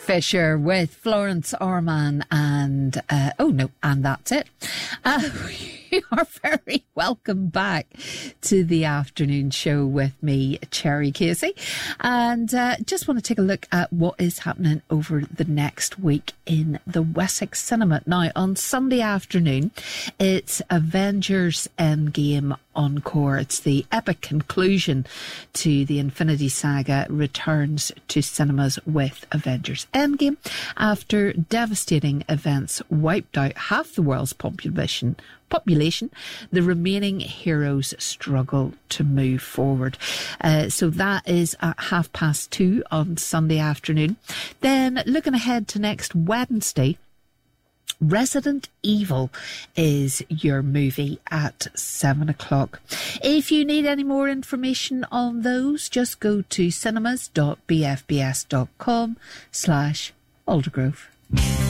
Fisher with Florence Orman and that's it. You are very welcome back to the afternoon show with me, Cherry Casey, and just want to take a look at what is happening over the next week in the Wessex Cinema. Now, on Sunday afternoon, it's Avengers Endgame Encore. It's the epic conclusion to the Infinity Saga returns to cinemas with Avengers Endgame after devastating events wiped out half the world's population. The remaining heroes struggle to move forward. So that is at 2:30 on Sunday afternoon. Then looking ahead to next Wednesday, Resident Evil is your movie at 7:00. If you need any more information on those, just go to cinemas.bfbs.com/Aldergrove.